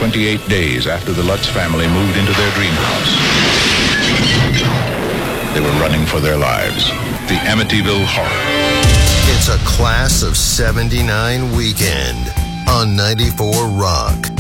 28 days after the Lutz family moved into their dream house. They were running for their lives. The Amityville Horror. It's a Class of 79 weekend on 94 Rock.